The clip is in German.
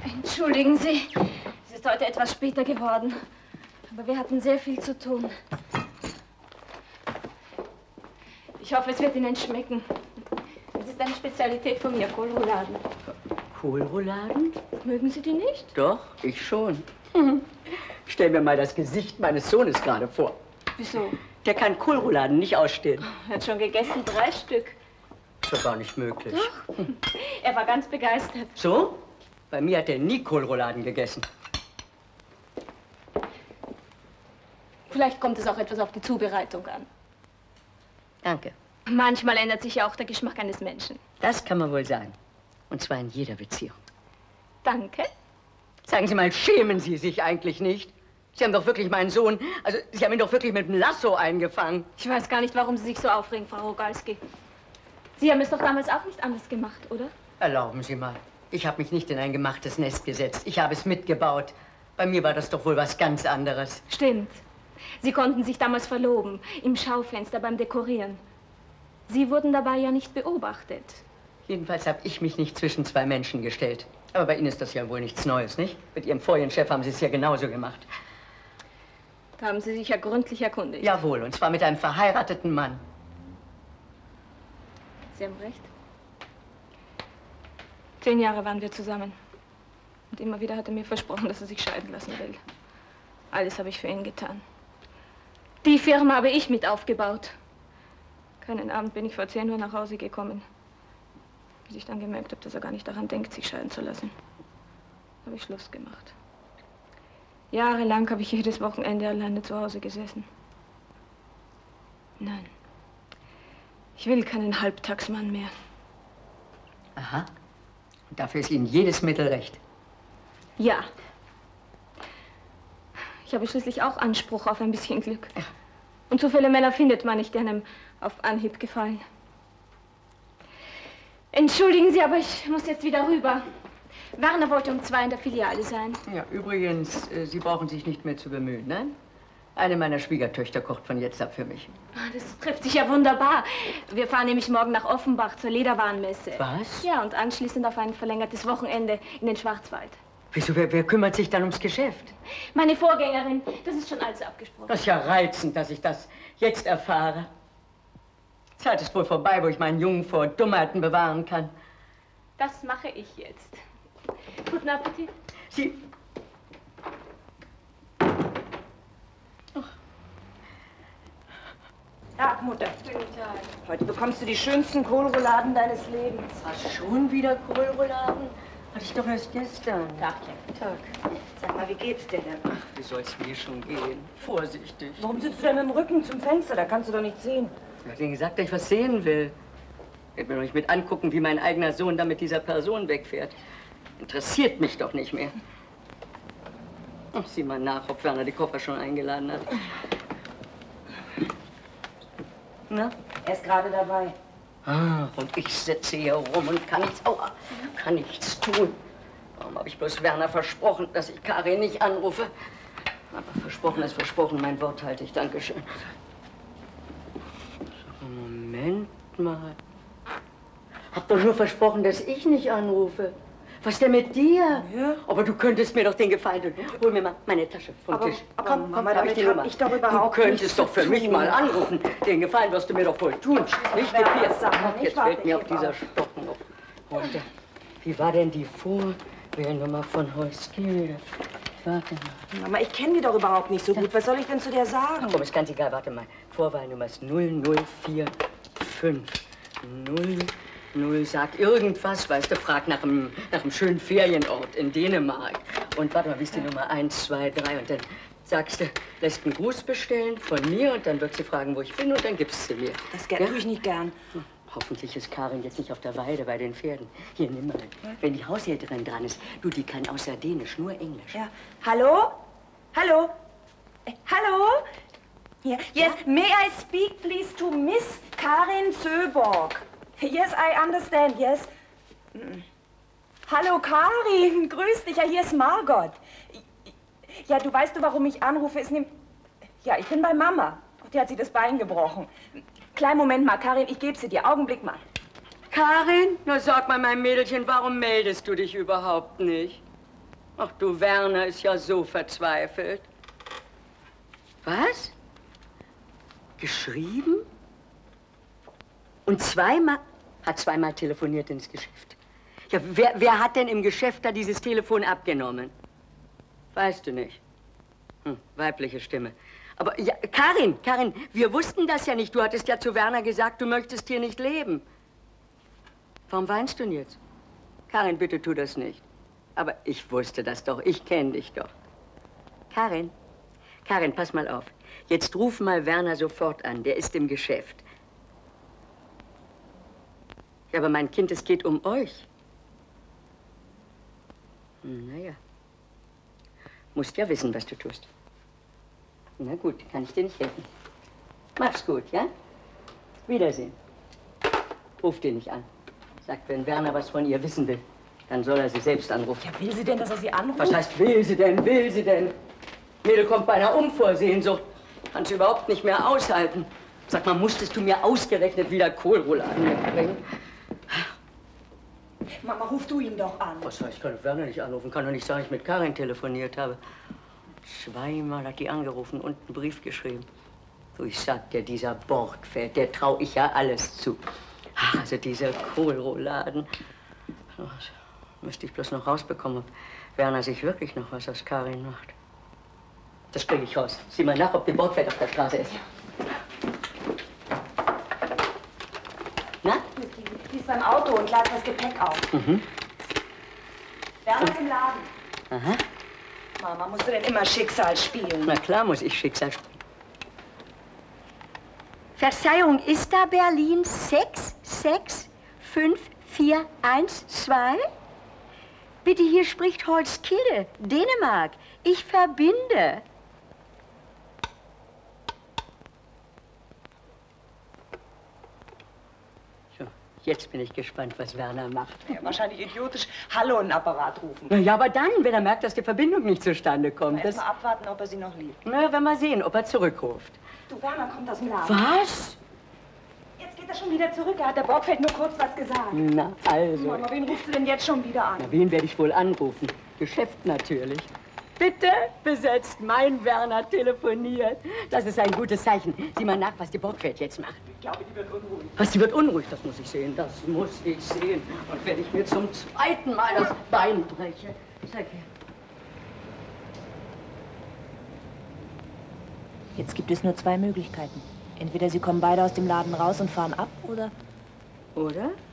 Entschuldigen Sie, es ist heute etwas später geworden. Aber wir hatten sehr viel zu tun. Ich hoffe, es wird Ihnen schmecken. Es ist eine Spezialität von mir, Kohlrouladen. Kohlrouladen? Mögen Sie die nicht? Doch, ich schon. Stell mir mal das Gesicht meines Sohnes gerade vor. Wieso? Der kann Kohlrouladen nicht ausstehen. Er hat schon gegessen, 3 Stück. Ist doch gar nicht möglich. Doch. Er war ganz begeistert. So? Bei mir hat er nie Kohlrouladen gegessen. Vielleicht kommt es auch etwas auf die Zubereitung an. Danke. Manchmal ändert sich ja auch der Geschmack eines Menschen. Das kann man wohl sagen. Und zwar in jeder Beziehung. Danke. Sagen Sie mal, schämen Sie sich eigentlich nicht? Sie haben doch wirklich meinen Sohn, also Sie haben ihn doch wirklich mit dem Lasso eingefangen. Ich weiß gar nicht, warum Sie sich so aufregen, Frau Rogalski. Sie haben es doch damals auch nicht anders gemacht, oder? Erlauben Sie mal. Ich habe mich nicht in ein gemachtes Nest gesetzt. Ich habe es mitgebaut. Bei mir war das doch wohl was ganz anderes. Stimmt. Sie konnten sich damals verloben, im Schaufenster beim Dekorieren. Sie wurden dabei ja nicht beobachtet. Jedenfalls habe ich mich nicht zwischen 2 Menschen gestellt. Aber bei Ihnen ist das ja wohl nichts Neues, nicht? Mit Ihrem vorigen Chef haben Sie es ja genauso gemacht. Da haben Sie sich ja gründlich erkundigt. Jawohl, und zwar mit einem verheirateten Mann. Sie haben recht. 10 Jahre waren wir zusammen. Und immer wieder hat er mir versprochen, dass er sich scheiden lassen will. Alles habe ich für ihn getan. Die Firma habe ich mit aufgebaut. Keinen Abend bin ich vor 10 Uhr nach Hause gekommen. Bis ich dann gemerkt habe, dass er gar nicht daran denkt, sich scheiden zu lassen. Habe ich Schluss gemacht. Jahrelang habe ich jedes Wochenende alleine zu Hause gesessen. Nein. Ich will keinen Halbtagsmann mehr. Aha. Und dafür ist Ihnen jedes Mittel recht. Ja. Ich habe schließlich auch Anspruch auf ein bisschen Glück. Ja. Und so viele Männer findet man nicht, die einem auf Anhieb gefallen. Entschuldigen Sie, aber ich muss jetzt wieder rüber. Werner wollte um 2 in der Filiale sein. Ja, übrigens, Sie brauchen sich nicht mehr zu bemühen, nein? Eine meiner Schwiegertöchter kocht von jetzt ab für mich. Das trifft sich ja wunderbar. Wir fahren nämlich morgen nach Offenbach zur Lederwarenmesse. Was? Ja, und anschließend auf ein verlängertes Wochenende in den Schwarzwald. Wieso, wer kümmert sich dann ums Geschäft? Meine Vorgängerin, das ist schon alles abgesprochen. Das ist ja reizend, dass ich das jetzt erfahre. Zeit ist wohl vorbei, wo ich meinen Jungen vor Dummheiten bewahren kann. Das mache ich jetzt. Guten Appetit. Sie... Tag, Mutter. Guten Tag. Heute bekommst du die schönsten Kohlrouladen deines Lebens. Was, schon wieder Kohlrouladen? Hatte ich doch erst gestern. Tagchen. Tag. Sag mal, wie geht's dir denn? Ach, wie soll's mir schon gehen? Vorsichtig. Warum sitzt du denn mit dem Rücken zum Fenster? Da kannst du doch nichts sehen. Ich hab denen gesagt, dass ich was sehen will. Ich werde mir doch nicht mit angucken, wie mein eigener Sohn da mit dieser Person wegfährt. Interessiert mich doch nicht mehr. Ach, sieh mal nach, ob Werner die Koffer schon eingeladen hat. Na? Er ist gerade dabei. Ach, und ich sitze hier rum und kann nichts tun. Warum habe ich bloß Werner versprochen, dass ich Karin nicht anrufe? Aber versprochen ist versprochen, mein Wort halte ich. Dankeschön. So, Moment mal. Hab doch nur versprochen, dass ich nicht anrufe. Was ist denn mit dir? Ja? Aber du könntest mir doch den Gefallen tun. Hol mir mal meine Tasche vom Tisch. Aber Komm, Mama, hab ich damit die hab Nummer. ich doch überhaupt Du könntest nichts doch für zu mich tun. mal anrufen. Den Gefallen wirst du mir doch wohl tun. Nicht wer mit dir. was sagen, Ach, ich jetzt warte fällt mir auch hier dieser drauf. Stock noch runter. Wie war denn die Vorwählnummer von Holzkiel? Warte mal. Mama, ich kenne die doch überhaupt nicht so gut. Was soll ich denn zu dir sagen? Komm, ist ganz egal. Warte mal. Vorwahlnummer ist 0045. 00, sag irgendwas, weißt du, frag nach einem schönen Ferienort in Dänemark. Und warte mal, wie ist die Nummer 1, 2, 3 und dann sagst du, lässt einen Gruß bestellen von mir und dann wird sie fragen, wo ich bin und dann gibst du mir. Das tue ich nicht gern. Hoffentlich ist Karin jetzt nicht auf der Weide bei den Pferden. Hier, nimm mal. Wenn die Haushälterin dran ist, du, die kann außer Dänisch nur Englisch. Ja. Hallo? Hallo? Hallo? Yeah. Yes, may I speak please to Miss Karin Söborg? Yes, I understand, yes. Hallo Karin, grüß dich. Ja, hier ist Margot. Ja, du weißt, warum ich anrufe, ist nämlich... Ja, ich bin bei Mama. Die hat sich das Bein gebrochen. Kleinen Moment mal, Karin, ich gebe sie dir. Augenblick mal. Karin? Na sag mal, mein Mädelchen, warum meldest du dich überhaupt nicht? Ach du, Werner ist ja so verzweifelt. Was? Geschrieben? Und hat zweimal telefoniert ins Geschäft. Ja, wer hat denn im Geschäft da dieses Telefon abgenommen? Weißt du nicht. Weibliche Stimme. Aber, ja, Karin, wir wussten das ja nicht. Du hattest ja zu Werner gesagt, du möchtest hier nicht leben. Warum weinst du denn jetzt? Karin, bitte tu das nicht. Aber ich wusste das doch. Ich kenne dich doch. Karin, pass mal auf. Jetzt ruf mal Werner sofort an. Der ist im Geschäft. Ja, aber mein Kind, es geht um euch. Naja. Musst ja wissen, was du tust. Na gut, kann ich dir nicht helfen. Mach's gut, ja? Wiedersehen. Ruf den nicht an. Sagt, wenn Werner was von ihr wissen will, dann soll er sie selbst anrufen. Ja, will sie denn, dass er sie anruft? Was heißt, will sie denn? Mädel kommt bei einer Umvorsehnsucht. Kann sie überhaupt nicht mehr aushalten. Sag mal, musstest du mir ausgerechnet wieder Kohlrouladen mitbringen? Mama, ruf du ihn doch an. Was heißt, ich kann Werner nicht anrufen. Kann doch nicht sagen, ich mit Karin telefoniert habe. Zweimal hat die angerufen und einen Brief geschrieben. Du, ich sag dir, dieser Borgfeld, der trau ich ja alles zu. Ach, also diese Kohlrouladen. Müsste ich bloß noch rausbekommen, ob Werner sich wirklich noch was aus Karin macht. Das kriege ich raus. Sieh mal nach, ob die Borgfeld auf der Straße ist. Na? Die ist beim Auto und ladet das Gepäck auf. Mhm. Werner ist im Laden. Aha. Mama, musst du denn immer Schicksal spielen? Na klar muss ich Schicksal spielen. Verzeihung, ist da Berlin 6654112? Bitte, hier spricht Holzkille, Dänemark. Ich verbinde. So, jetzt bin ich gespannt, was Werner macht. Ja, wahrscheinlich idiotisch Hallo in den Apparat rufen. Na ja, aber dann, wenn er merkt, dass die Verbindung nicht zustande kommt. Erst mal abwarten, ob er sie noch liebt. Na, werden wir sehen, ob er zurückruft. Du, Werner kommt aus dem Laden. Was? Jetzt geht er schon wieder zurück. Er hat der Borgfeld nur kurz was gesagt. Na, also. Mama, wen rufst du denn jetzt schon wieder an? Na, wen werde ich wohl anrufen? Geschäft natürlich. Bitte, besetzt, mein Werner telefoniert. Das ist ein gutes Zeichen. Sieh mal nach, was die Borgfeld jetzt macht. Ich glaube, die wird unruhig. Was, die wird unruhig? Das muss ich sehen. Das muss ich sehen. Und wenn ich mir zum zweiten Mal das Bein breche. Sag her. Jetzt gibt es nur zwei Möglichkeiten. Entweder sie kommen beide aus dem Laden raus und fahren ab, oder... Oder?